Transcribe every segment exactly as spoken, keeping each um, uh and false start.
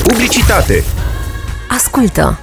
Publicitate. Ascultă!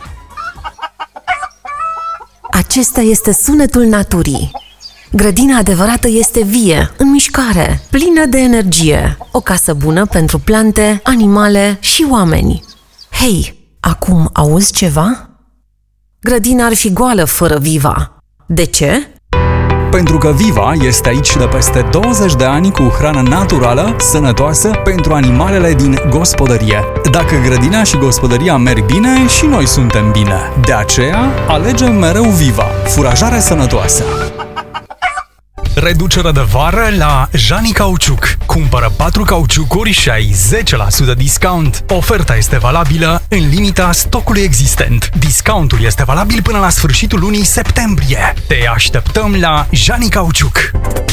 Acesta este sunetul naturii. Grădina adevărată este vie, în mișcare, plină de energie. O casă bună pentru plante, animale și oameni. Hei, acum auzi ceva? Grădina ar fi goală fără Viva. De ce? Pentru că Viva este aici de peste douăzeci de ani cu hrană naturală, sănătoasă pentru animalele din gospodărie. Dacă grădina și gospodăria merg bine, și noi suntem bine. De aceea, alegem mereu Viva, furajare sănătoasă. Reducere de vară la Jani Cauciuc. Cumpără patru cauciucuri și ai zece la sută discount. Oferta este valabilă în limita stocului existent. Discountul este valabil până la sfârșitul lunii septembrie. Te așteptăm la Jani Cauciuc.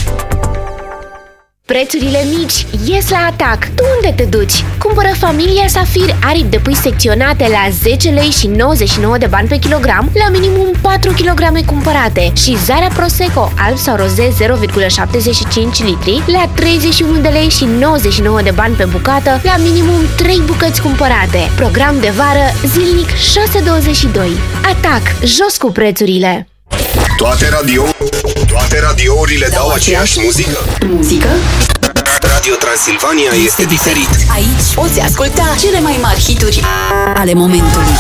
Prețurile mici ies la Atac. Tu unde te duci? Cumpără familia Safir aripi de pui secționate la zece lei și nouăzeci și nouă de bani pe kilogram, la minimum patru kilograme cumpărate, și Zarea Prosecco alb sau roze zero virgulă șaptezeci și cinci litri la treizeci și unu de lei și nouăzeci și nouă de bani pe bucată, la minimum trei bucăți cumpărate. Program de vară zilnic șase douăzeci și doi. Atac, jos cu prețurile! Toate radio, toate radiourile dau aceeași muzică. Muzică? Radio Transilvania este diferit. Aici poți asculta cele mai mari hituri ale momentului.